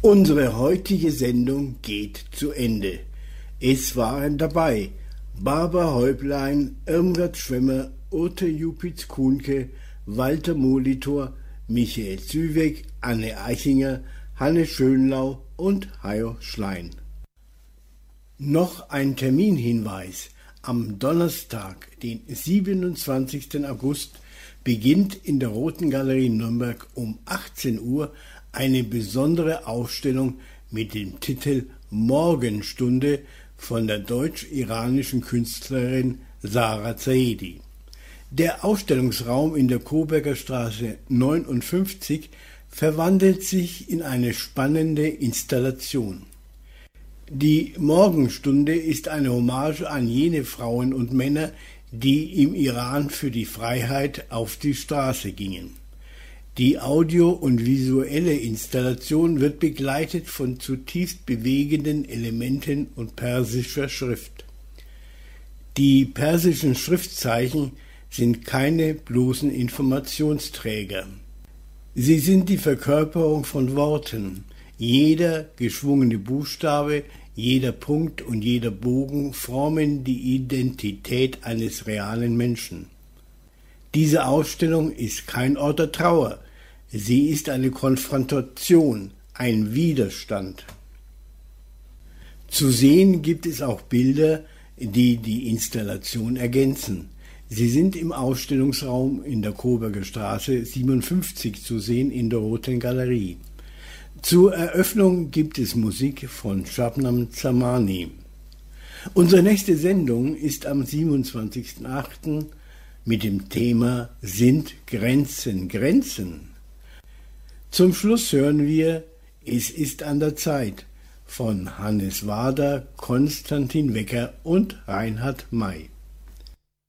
Unsere heutige Sendung geht zu Ende. Es waren dabei Barbara Häuplein, Irmgard Schwemmer, Ute Jupitz-Kuhnke, Walter Molitor, Michael Züweg, Anne Eichinger, Hanne Schönlau und Hajo Schlein. Noch ein Terminhinweis. Am Donnerstag, den 27. August, beginnt in der Roten Galerie Nürnberg um 18 Uhr eine besondere Ausstellung mit dem Titel Morgenstunde von der deutsch-iranischen Künstlerin Sarah Zaedi. Der Ausstellungsraum in der Coburger Straße 59 verwandelt sich in eine spannende Installation. Die Morgenstunde ist eine Hommage an jene Frauen und Männer, die im Iran für die Freiheit auf die Straße gingen. Die audio- und visuelle Installation wird begleitet von zutiefst bewegenden Elementen und persischer Schrift. Die persischen Schriftzeichen sind keine bloßen Informationsträger. Sie sind die Verkörperung von Worten. Jeder geschwungene Buchstabe, jeder Punkt und jeder Bogen formen die Identität eines realen Menschen. Diese Ausstellung ist kein Ort der Trauer. Sie ist eine Konfrontation, ein Widerstand. Zu sehen gibt es auch Bilder, die die Installation ergänzen. Sie sind im Ausstellungsraum in der Coburger Straße 57 zu sehen in der Roten Galerie. Zur Eröffnung gibt es Musik von Shabnam Zamani. Unsere nächste Sendung ist am 27.08. mit dem Thema Sind Grenzen Grenzen? Zum Schluss hören wir Es ist an der Zeit von Hannes Wader, Konstantin Wecker und Reinhard May.